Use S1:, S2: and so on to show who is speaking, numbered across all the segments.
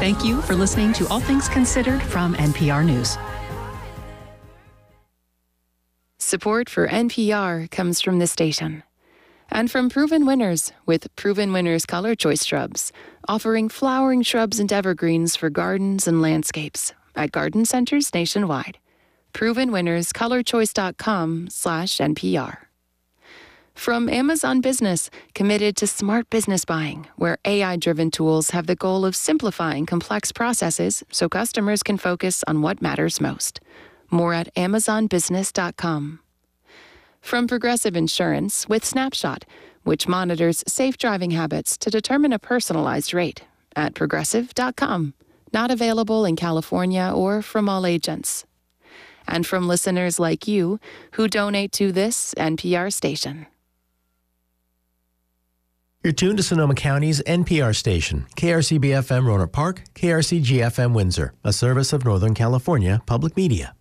S1: Thank you for listening to All Things Considered from NPR News.
S2: Support for NPR comes from this station and from Proven Winners with Proven Winners Color Choice Shrubs, offering flowering shrubs and evergreens for gardens and landscapes at garden centers nationwide. ProvenWinnersColorChoice.com/NPR. From Amazon Business, committed to smart business buying, where AI-driven tools have the goal of simplifying complex processes so customers can focus on what matters most. More at AmazonBusiness.com. From Progressive Insurance with Snapshot, which monitors safe driving habits to determine a personalized rate at Progressive.com. Not available in California or from all agents. And from listeners like you who donate to this NPR station.
S3: You're tuned to Sonoma County's NPR station, KRCB-FM Rohnert Park, KRCG-FM Windsor, a service of Northern California Public Media.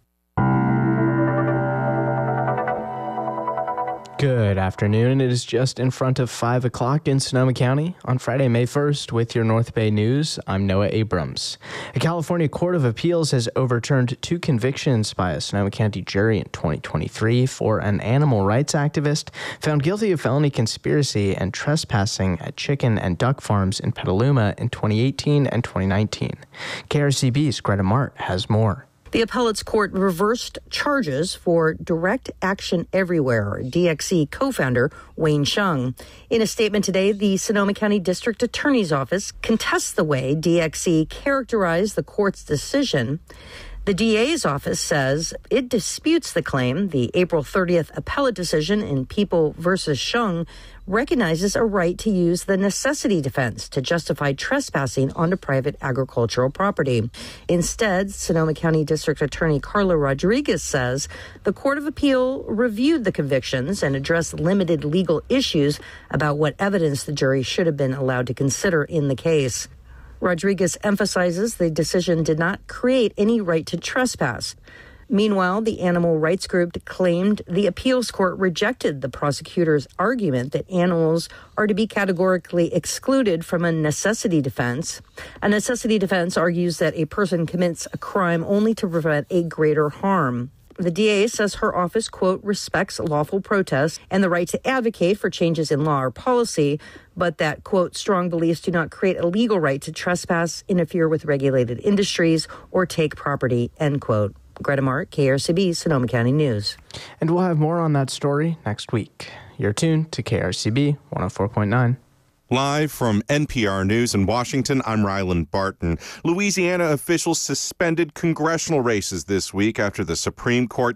S4: Good afternoon. It is just in front of 5 o'clock in Sonoma County on Friday, May 1st with your North Bay News. I'm Noah Abrams. A California Court of Appeals has overturned 2 convictions by a Sonoma County jury in 2023 for an animal rights activist found guilty of felony conspiracy and trespassing at chicken and duck farms in Petaluma in 2018 and 2019. KRCB's Greta Mart has more.
S5: The appellate's court reversed charges for Direct Action Everywhere, DXE co-founder Wayne Hsiung. In a statement today, the Sonoma County District Attorney's Office contests the way DXE characterized the court's decision. The DA's office says it disputes the claim. The April 30th appellate decision in People v. Hsiung recognizes a right to use the necessity defense to justify trespassing onto private agricultural property. Instead, Sonoma County District Attorney Carla Rodriguez says the Court of Appeal reviewed the convictions and addressed limited legal issues about what evidence the jury should have been allowed to consider in the case. Rodriguez emphasizes the decision did not create any right to trespass. Meanwhile, the animal rights group claimed the appeals court rejected the prosecutor's argument that animals are to be categorically excluded from a necessity defense. A necessity defense argues that a person commits a crime only to prevent a greater harm. The DA says her office, quote, respects lawful protest and the right to advocate for changes in law or policy, but that, quote, strong beliefs do not create a legal right to trespass, interfere with regulated industries, or take property, end quote. Greta Mart, KRCB, Sonoma County News.
S4: And we'll have more on that story next week. You're tuned to KRCB 104.9.
S6: Live from NPR News in Washington, I'm Ryland Barton. Louisiana officials suspended congressional races this week after the Supreme Court